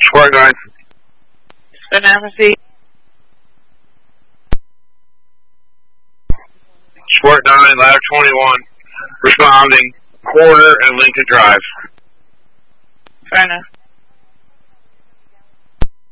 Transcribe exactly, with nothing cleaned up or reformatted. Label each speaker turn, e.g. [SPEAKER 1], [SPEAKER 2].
[SPEAKER 1] Spark nine.
[SPEAKER 2] Spin proceed.
[SPEAKER 1] Spark nine, ladder twenty-one. Responding. Corner and Lincoln Drive.
[SPEAKER 2] Fair enough.